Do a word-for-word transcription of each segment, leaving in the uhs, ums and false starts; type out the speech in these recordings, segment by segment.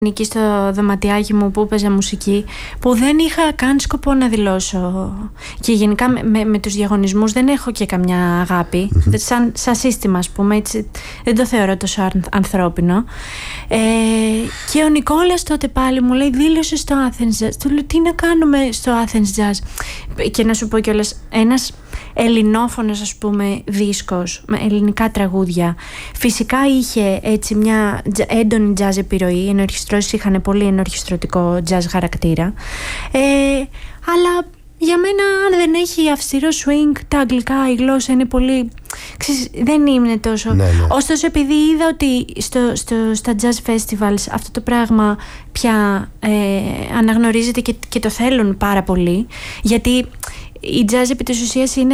εκεί στο δωματιάκι μου που έπαιζα μουσική, που δεν είχα καν σκοπό να δηλώσω. Και γενικά με, με, με τους διαγωνισμούς δεν έχω και καμιά αγάπη. Mm-hmm. Σαν, σαν σύστημα, ας πούμε, έτσι, δεν το θεωρώ τόσο ανθρώπινο. Ε, και ο Νικόλας τότε πάλι μου λέει, δήλωσε στο Athens Jazz. Του λέω, τι να κάνουμε στο Athens Jazz? Και να σου πω κιόλας, ένας ελληνόφωνος, ας πούμε, δίσκος με ελληνικά τραγούδια, φυσικά είχε έτσι μια έντονη jazz επιρροή. Οι ενορχιστρώσεις είχαν πολύ ενορχιστρωτικό jazz χαρακτήρα, ε, αλλά για μένα, αν δεν έχει αυστηρό swing, τα αγγλικά, η γλώσσα είναι πολύ, ξέρεις, δεν είναι τόσο. Ναι, ναι. Ωστόσο, επειδή είδα ότι στο, στο, στα jazz festivals αυτό το πράγμα πια ε, αναγνωρίζεται και, και το θέλουν πάρα πολύ, γιατί η jazz επί της ουσίας είναι,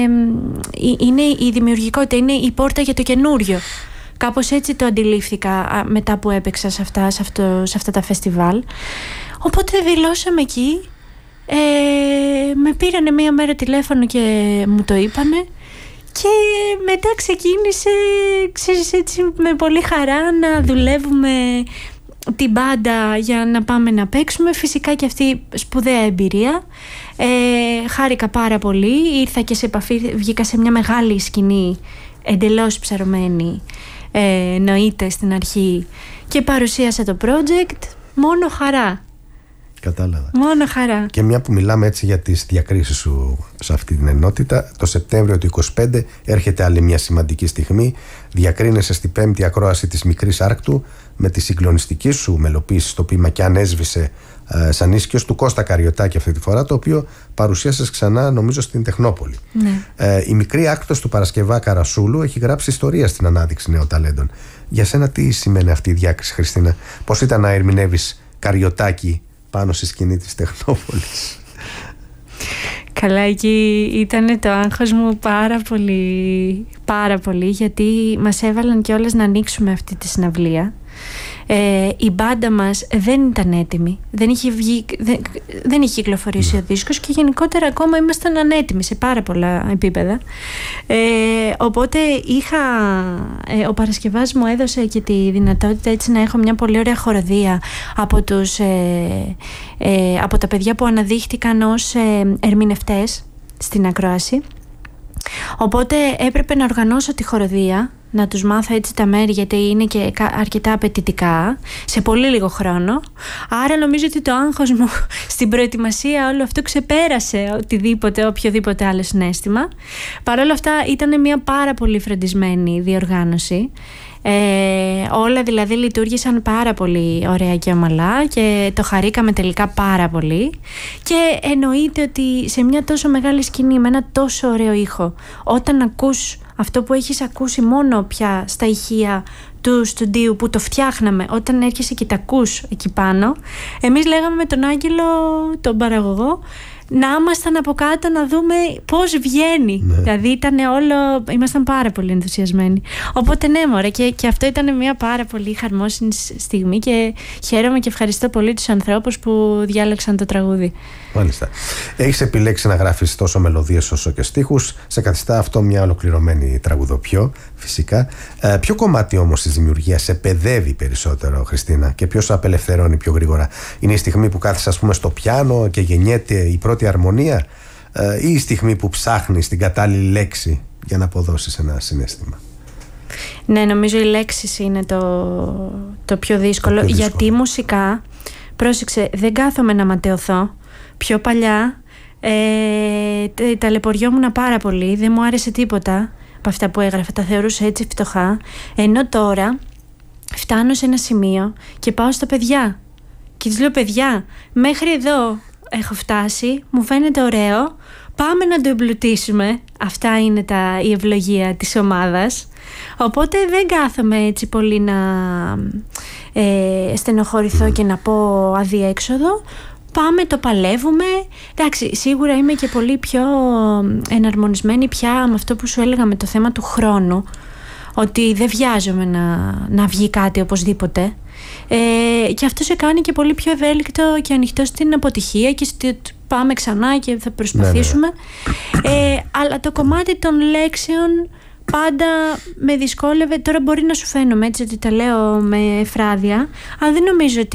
είναι η δημιουργικότητα, είναι η πόρτα για το καινούριο. Κάπως έτσι το αντιλήφθηκα μετά που έπαιξα σε αυτά, σε αυτό, σε αυτά τα φεστιβάλ. Οπότε δηλώσαμε εκεί, ε, με πήρανε μία μέρα τηλέφωνο και μου το είπανε, και μετά ξεκίνησε, ξέρεις, έτσι με πολύ χαρά να δουλεύουμε την μπάντα για να πάμε να παίξουμε. Φυσικά και αυτή σπουδαία εμπειρία. Ε, χάρηκα πάρα πολύ. Ήρθα και σε επαφή, βγήκα σε μια μεγάλη σκηνή, εντελώς ψαρωμένη, ε, εννοείται στην αρχή, και παρουσίασα το project. Μόνο χαρά. Κατάλαβα. Μόνο χαρά. Και μια που μιλάμε έτσι για τις διακρίσεις σου σε αυτή την ενότητα, το Σεπτέμβριο του είκοσι πέντε έρχεται άλλη μια σημαντική στιγμή. Διακρίνεσαι στη πέμπτη ακρόαση της Μικρής Άρκτου με τη συγκλονιστική σου μελοποίηση στο ποίημα «Κι αν έσβησε» ε, σαν ίσκιος του Κώστα Καριωτάκη αυτή τη φορά, το οποίο παρουσίασες ξανά, νομίζω, στην Τεχνόπολη. Ναι. Ε, η Μικρή Άρκτος του Παρασκευά Καρασούλου έχει γράψει ιστορία στην ανάδειξη νέων ταλέντων. Για σένα τι σημαίνει αυτή η διάκριση, Χριστίνα? Πώς ήταν να ερμηνεύεις Καριωτάκη πάνω στη σκηνή της Τεχνόπολης? Καλά, εκεί ήταν το άγχος μου πάρα πολύ, πάρα πολύ, γιατί μας έβαλαν κιόλας να ανοίξουμε αυτή τη συναυλία. Ε, η μπάντα μας δεν ήταν έτοιμη, δεν είχε, βγει, δεν, δεν είχε κυκλοφορήσει ο δίσκος, και γενικότερα ακόμα ήμασταν ανέτοιμοι σε πάρα πολλά επίπεδα. Ε, οπότε είχα, ε, ο Παρασκευάς μου έδωσε και τη δυνατότητα έτσι να έχω μια πολύ ωραία χοροδία από, τους, ε, ε, από τα παιδιά που αναδείχτηκαν ως ε, ερμηνευτές στην ακρόαση. Οπότε έπρεπε να οργανώσω τη χοροδία, να τους μάθω έτσι τα μέρη, γιατί είναι και αρκετά απαιτητικά, σε πολύ λίγο χρόνο. Άρα νομίζω ότι το άγχος μου στην προετοιμασία όλο αυτό ξεπέρασε οτιδήποτε, οποιοδήποτε άλλο συναίσθημα. Παρ' όλα αυτά ήταν μια πάρα πολύ φροντισμένη διοργάνωση. Ε, όλα δηλαδή λειτουργήσαν πάρα πολύ ωραία και ομαλά, και το χαρήκαμε τελικά πάρα πολύ. Και εννοείται ότι σε μια τόσο μεγάλη σκηνή με ένα τόσο ωραίο ήχο, όταν ακούς αυτό που έχεις ακούσει μόνο πια στα ηχεία του στουντίου που το φτιάχναμε, όταν έρχεσαι και τα ακούς εκεί πάνω, εμείς λέγαμε με τον Άγγελο, τον παραγωγό, να ήμασταν από κάτω να δούμε πώς βγαίνει. Ναι. Δηλαδή ήταν όλο, ήμασταν πάρα πολύ ενθουσιασμένοι. Οπότε ναι, μωρέ, και, και αυτό ήταν μια πάρα πολύ χαρμόσυνη στιγμή, και χαίρομαι και ευχαριστώ πολύ τους ανθρώπους που διάλεξαν το τραγούδι. Μάλιστα. Έχεις επιλέξει να γράφεις τόσο μελωδίες όσο και στίχους. Σε καθιστά αυτό μια ολοκληρωμένη τραγουδοποιό, φυσικά. Ε, ποιο κομμάτι όμως της δημιουργίας σε παιδεύει περισσότερο, Χριστίνα, και ποιος απελευθερώνει πιο γρήγορα? Είναι η στιγμή που κάθεσαι, ας πούμε, στο πιάνο και γεννιέται η πρώτη αρμονία, ε, ή η στιγμή που ψάχνεις την κατάλληλη λέξη για να αποδώσεις ένα συναίσθημα? Ναι, νομίζω οι λέξεις είναι το, το πιο δύσκολο, το πιο δύσκολο. Γιατί μουσικά, πρόσεξε, δεν κάθομαι να ματαιωθώ. Πιο παλιά ε, ταλαιπωριόμουν πάρα πολύ, δεν μου άρεσε τίποτα από αυτά που έγραφα, τα θεωρούσα έτσι φτωχά. Ενώ τώρα φτάνω σε ένα σημείο και πάω στα παιδιά και τους λέω, παιδιά, μέχρι εδώ έχω φτάσει, μου φαίνεται ωραίο, πάμε να το εμπλουτίσουμε. Αυτά είναι τα, η ευλογία της ομάδας. Οπότε δεν κάθομαι έτσι πολύ να ε, στενοχωρηθώ και να πω αδιέξοδο. Πάμε, το παλεύουμε. Εντάξει, σίγουρα είμαι και πολύ πιο εναρμονισμένη πια με αυτό που σου έλεγα με το θέμα του χρόνου, ότι δεν βιάζομαι να, να βγει κάτι οπωσδήποτε. Ε, και αυτό σε κάνει και πολύ πιο ευέλικτο και ανοιχτό στην αποτυχία και στη, πάμε ξανά και θα προσπαθήσουμε. Ναι, ναι. Ε, αλλά το κομμάτι των λέξεων πάντα με δυσκόλευε. Τώρα μπορεί να σου φαίνομαι έτσι ότι τα λέω με φράδια, αλλά δεν νομίζω ότι